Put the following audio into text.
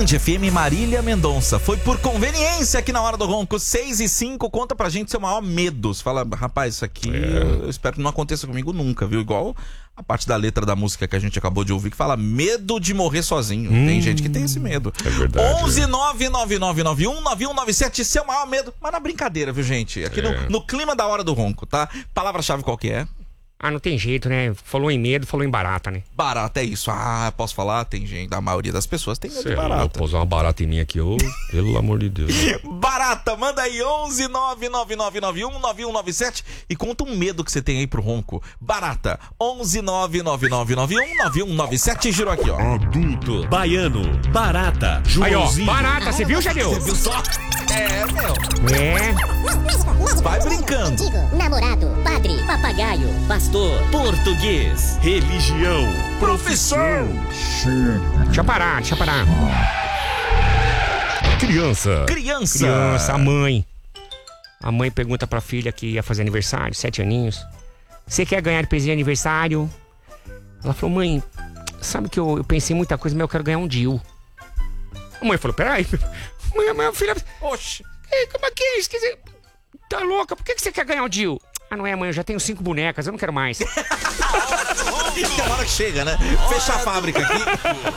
Band FM Marília Mendonça. Foi por conveniência aqui na Hora do Ronco. 6h05, conta pra gente seu maior medo. Você fala, rapaz, isso aqui eu espero que não aconteça comigo nunca, viu? Igual a parte da letra da música que a gente acabou de ouvir, que fala medo de morrer sozinho. Tem gente que tem esse medo. É verdade. 11999919197, seu maior medo. Mas na brincadeira, viu, gente? Aqui no clima da Hora do Ronco, tá? Palavra-chave qual que é? Ah, não tem jeito, né? Falou em medo, falou em barata, né? Barata, é isso. Ah, posso falar? Tem gente, a maioria das pessoas tem medo de Vou barata. posar uma barata em mim aqui, pelo amor de Deus. Barata, manda aí 11999919197 e conta um medo que você tem aí pro ronco. Barata, 11999919197, girou aqui, ó. Adulto, baiano, barata, Aí, ó, Joãozinho. barata, você viu, Jadeu? Você viu só? É, meu. É. Vai brincando. Antigo, namorado, padre, papagaio, pastor. Português, religião, Profissão. Deixa eu parar. Criança. Criança, a mãe. A mãe pergunta pra filha que ia fazer aniversário, 7 aninhos. Você quer ganhar presente de aniversário? Ela falou, mãe, sabe que eu pensei em muita coisa, mas eu quero ganhar um DIU. A mãe falou, peraí, mãe, filha... Oxe. Como é que é isso? Quer dizer, tá louca? Por que você quer ganhar um DIU? Ah, não é, mãe, eu já tenho 5 bonecas, eu não quero mais. Tem hora que chega, né? Fechar a fábrica aqui.